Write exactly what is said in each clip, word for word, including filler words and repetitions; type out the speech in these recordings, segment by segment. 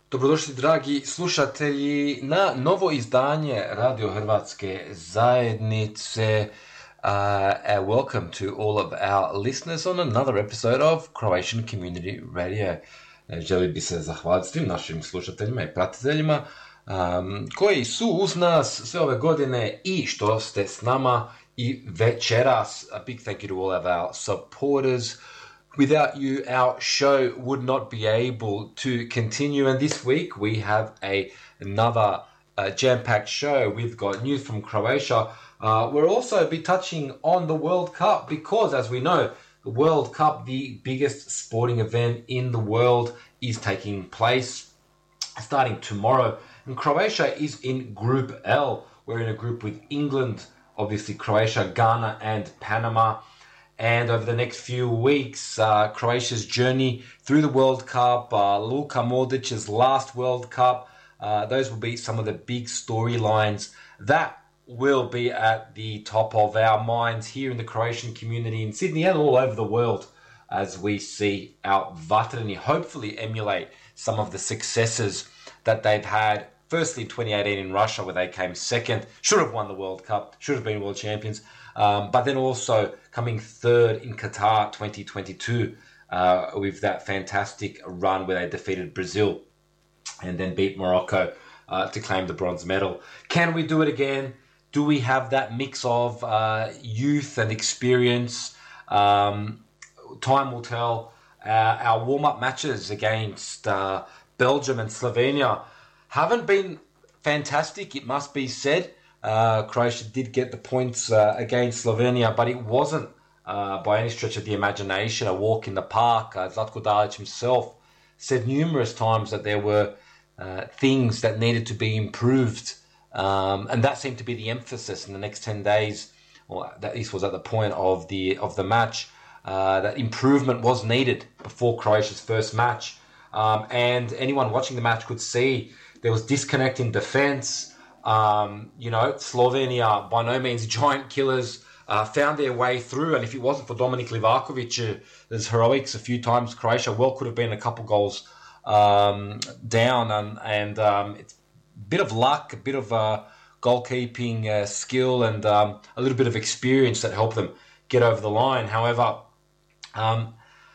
Dobrodošli dragi slušatelji na novo izdanje Radio Hrvatske zajednice. Uh, and welcome to all of our listeners on another episode of Croatian Community Radio. Želio bi se zahvaliti svim našim slušateljima i pratiteljima um, koji su uz nas sve ove godine i što ste s nama i večeras. A big thank you to all of our supporters. Without you, our show would not be able to continue. And this week we have a another uh, jam-packed show. We've got news from Croatia. Uh, we'll also be touching on the World Cup because, as we know, the World Cup, the biggest sporting event in the world, is taking place starting tomorrow. And Croatia is in Group L. We're in a group with England, obviously Croatia, Ghana, and Panama. And over the next few weeks, uh, Croatia's journey through the World Cup, uh, Luka Modric's last World Cup, uh, those will be some of the big storylines that will be at the top of our minds here in the Croatian community in Sydney and all over the world as we see our Vatreni hopefully emulate some of the successes that they've had. Firstly, in twenty eighteen in Russia, where they came second, should have won the World Cup, should have been world champions. Um, but then also coming third in Qatar twenty twenty-two uh, with that fantastic run where they defeated Brazil and then beat Morocco uh, to claim the bronze medal. Can we do it again? Do we have that mix of uh, youth and experience? Um, time will tell. Uh, our warm-up matches against uh, Belgium and Slovenia haven't been fantastic, it must be said. Uh, Croatia did get the points uh, against Slovenia, but it wasn't uh, by any stretch of the imagination a walk in the park. Uh, Zlatko Dalic himself said numerous times that there were uh, things that needed to be improved, um, and that seemed to be the emphasis in the next ten days, or at least was at the point of the of the match, uh, that improvement was needed before Croatia's first match. Um, and anyone watching the match could see there was disconnect in defence. Um, you know, Slovenia, by no means giant killers, uh, found their way through. And if it wasn't for Dominik Livakovic's heroics a few times, Croatia well could have been a couple goals um, down. And, and um, it's a bit of luck, a bit of uh, goalkeeping uh, skill, and um, a little bit of experience that helped them get over the line. However, um,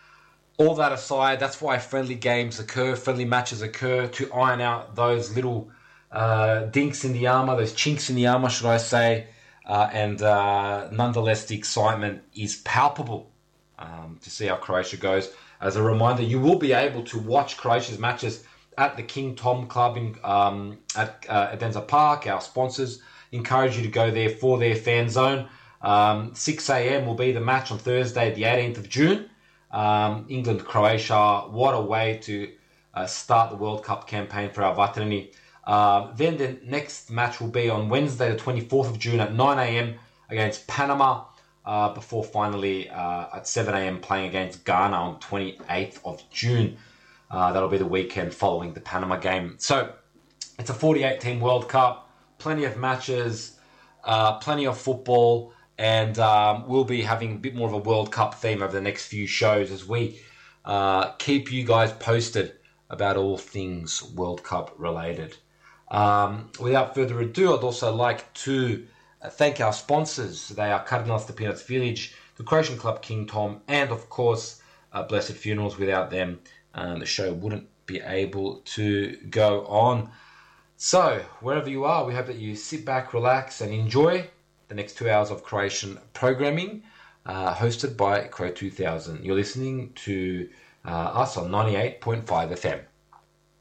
all that aside, that's why friendly games occur, friendly matches occur, to iron out those little Uh, dinks in the armour, those chinks in the armour, should I say, uh, and uh, nonetheless the excitement is palpable um, to see how Croatia goes. As a reminder, you will be able to watch Croatia's matches at the King Tom Club in, um, at uh, Edinburgh Park. Our sponsors encourage you to go there for their fan zone. Um, six a.m. will be the match on Thursday, the eighteenth of June. Um, England-Croatia, what a way to uh, start the World Cup campaign for our Vatreni. Uh, then the next match will be on Wednesday, the twenty-fourth of June at nine a.m. against Panama, uh, before finally uh, at seven a.m. playing against Ghana on twenty-eighth of June. Uh, that'll be the weekend following the Panama game. So it's a forty-eight team World Cup, plenty of matches, uh, plenty of football, and um, we'll be having a bit more of a World Cup theme over the next few shows as we uh, keep you guys posted about all things World Cup related. Um, without further ado, I'd also like to uh, thank our sponsors. They are Kardinal Stepinac Village, the Croatian Club King Tom, and of course, uh, Blessed Funerals. Without them, um, the show wouldn't be able to go on. So, wherever you are, we hope that you sit back, relax, and enjoy the next two hours of Croatian programming, uh, hosted by Crow two thousand. You're listening to uh, us on ninety-eight point five F M.